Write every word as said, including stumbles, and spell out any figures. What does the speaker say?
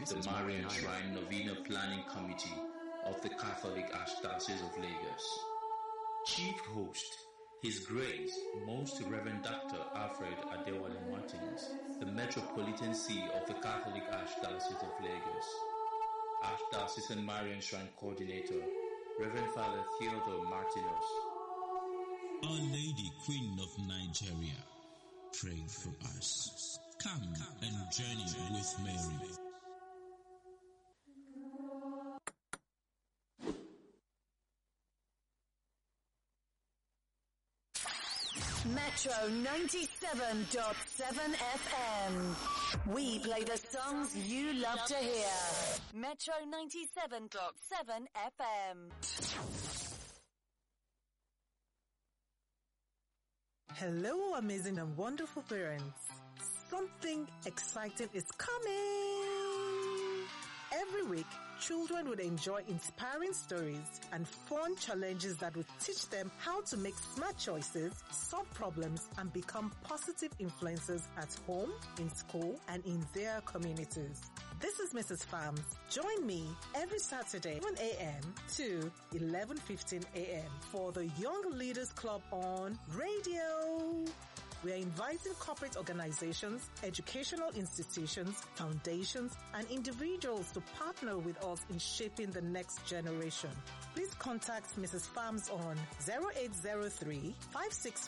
the Marian Shrine Novena Planning Committee of the Catholic Archdiocese of Lagos. Chief Host, His Grace, Most Reverend Doctor Alfred Adewale Martins, the Metropolitan See of the Catholic Archdiocese of Lagos. Archdiocesan Marian Shrine Coordinator, Reverend Father Theodore Martinus. Our Lady, Queen of Nigeria, pray for us. Come and journey with Mary. Metro ninety-seven point seven F M. We play the songs you love to hear. Metro ninety-seven point seven F M. Hello, amazing and wonderful parents. Something exciting is coming. Every week, children will enjoy inspiring stories and fun challenges that will teach them how to make smart choices, solve problems, and become positive influences at home, in school, and in their communities. This is Missus Farms. Join me every Saturday, seven a.m. to eleven fifteen a.m. for the Young Leaders Club on radio. We are inviting corporate organizations, educational institutions, foundations, and individuals to partner with us in shaping the next generation. Please contact Missus Farms on zero eight zero three, five six